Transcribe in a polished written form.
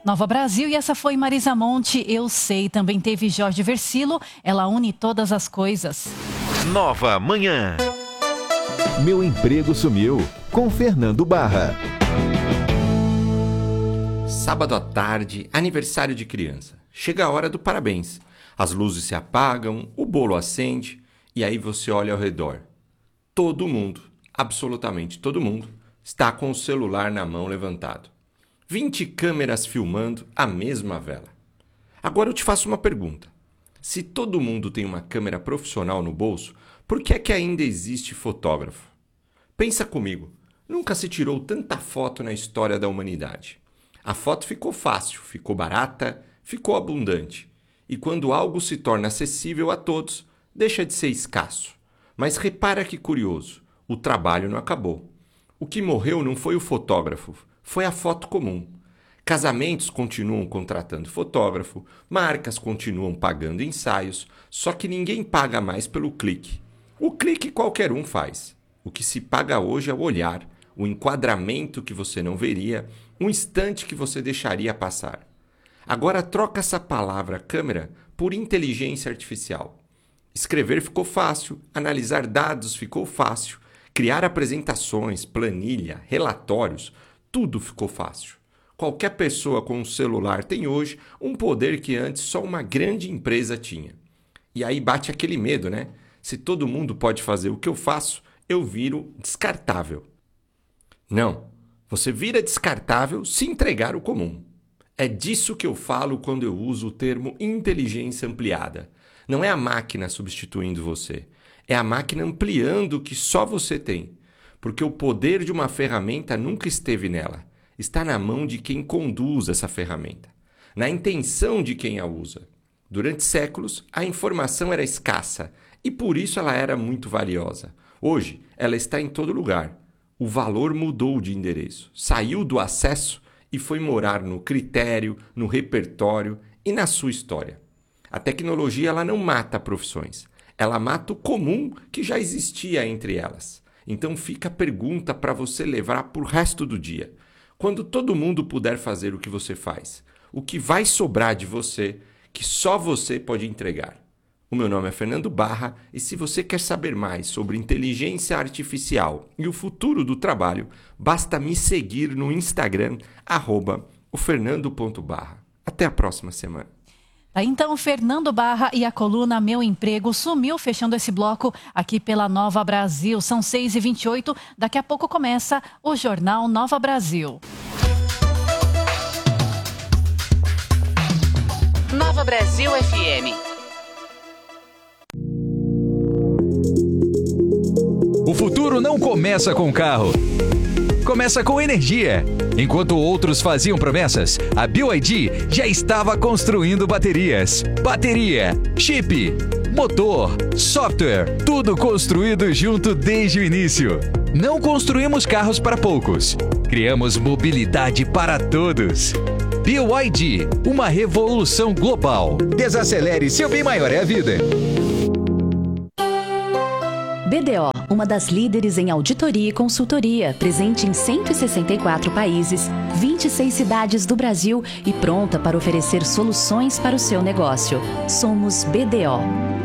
Nova Brasil, e essa foi Marisa Monte, Eu Sei. Também teve Jorge Versilo, Ela Une Todas as Coisas. Nova Manhã. Meu Emprego Sumiu, com Fernando Barra. Sábado à tarde, aniversário de criança. Chega a hora do parabéns. As luzes se apagam, o bolo acende e aí você olha ao redor. Todo mundo, absolutamente todo mundo, está com o celular na mão levantado. 20 câmeras filmando a mesma vela. Agora eu te faço uma pergunta. Se todo mundo tem uma câmera profissional no bolso, por que é que ainda existe fotógrafo? Pensa comigo, nunca se tirou tanta foto na história da humanidade. A foto ficou fácil, ficou barata, ficou abundante. E quando algo se torna acessível a todos, deixa de ser escasso. Mas repara que curioso, o trabalho não acabou. O que morreu não foi o fotógrafo, foi a foto comum. Casamentos continuam contratando fotógrafo, marcas continuam pagando ensaios, só que ninguém paga mais pelo clique. O clique qualquer um faz. O que se paga hoje é o olhar, o enquadramento que você não veria, um instante que você deixaria passar. Agora troca essa palavra câmera por inteligência artificial. Escrever ficou fácil, analisar dados ficou fácil, criar apresentações, planilha, relatórios, tudo ficou fácil. Qualquer pessoa com um celular tem hoje um poder que antes só uma grande empresa tinha. E aí bate aquele medo, né? Se todo mundo pode fazer o que eu faço, eu viro descartável. Não, você vira descartável se entregar o comum. É disso que eu falo quando eu uso o termo inteligência ampliada. Não é a máquina substituindo você, é a máquina ampliando o que só você tem. Porque o poder de uma ferramenta nunca esteve nela. Está na mão de quem conduz essa ferramenta, na intenção de quem a usa. Durante séculos, a informação era escassa e por isso ela era muito valiosa. Hoje, ela está em todo lugar. O valor mudou de endereço, saiu do acesso e foi morar no critério, no repertório e na sua história. A tecnologia ela não mata profissões, ela mata o comum que já existia entre elas. Então fica a pergunta para você levar para o resto do dia. Quando todo mundo puder fazer o que você faz, o que vai sobrar de você que só você pode entregar? O meu nome é Fernando Barra e se você quer saber mais sobre inteligência artificial e o futuro do trabalho, basta me seguir no Instagram, @ofernando.barra. Até a próxima semana. Então, Fernando Barra e a coluna Meu Emprego Sumiu, fechando esse bloco aqui pela Nova Brasil. São 6h28, daqui a pouco começa o Jornal Nova Brasil. Nova Brasil FM. O futuro não começa com carro. Começa com energia. Enquanto outros faziam promessas, a BYD já estava construindo baterias. Bateria, chip, motor, software, tudo construído junto desde o início. Não construímos carros para poucos. Criamos mobilidade para todos. BYD, uma revolução global. Desacelere, seu bem maior é a vida. BDO, uma das líderes em auditoria e consultoria, presente em 164 países, 26 cidades do Brasil e pronta para oferecer soluções para o seu negócio. Somos BDO.